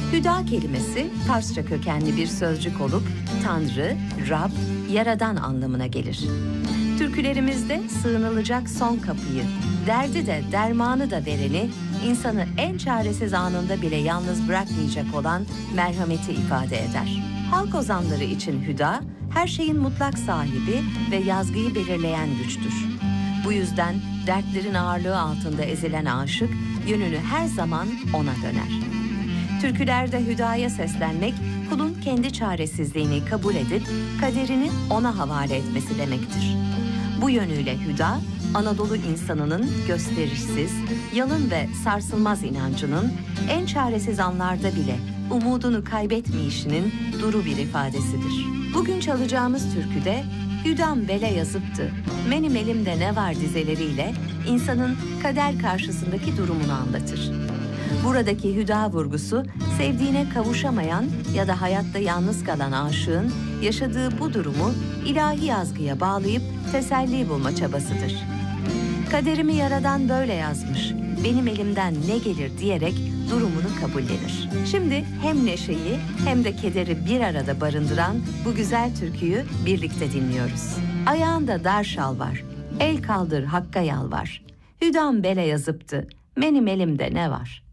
Hüda kelimesi Farsça kökenli bir sözcük olup Tanrı, Rab, Yaradan anlamına gelir. Türkülerimizde sığınılacak son kapıyı, derdi de dermanı da vereni, insanı en çaresiz anında bile yalnız bırakmayacak olan merhameti ifade eder. Halk ozanları için Hüda, her şeyin mutlak sahibi ve yazgıyı belirleyen güçtür. Bu yüzden dertlerin ağırlığı altında ezilen aşık, yönünü her zaman ona döner. Türkülerde Hüda'ya seslenmek, kulun kendi çaresizliğini kabul edip kaderini ona havale etmesi demektir. Bu yönüyle Hüda, Anadolu insanının gösterişsiz, yalın ve sarsılmaz inancının en çaresiz anlarda bile umudunu kaybetmeyişinin duru bir ifadesidir. Bugün çalacağımız türküde Hüdam bele yazıptı, benim elimde ne var dizeleriyle insanın kader karşısındaki durumunu anlatır. Buradaki Hüda vurgusu, sevdiğine kavuşamayan ya da hayatta yalnız kalan aşığın yaşadığı bu durumu ilahi yazgıya bağlayıp teselli bulma çabasıdır. Kaderimi Yaradan böyle yazmış, benim elimden ne gelir diyerek durumunu kabullenir. Şimdi hem neşeyi hem de kederi bir arada barındıran bu güzel türküyü birlikte dinliyoruz. Ayağında dar şal var, el kaldır Hakk'a yalvar. Hüdam bele yazıptı, benim elimde ne var?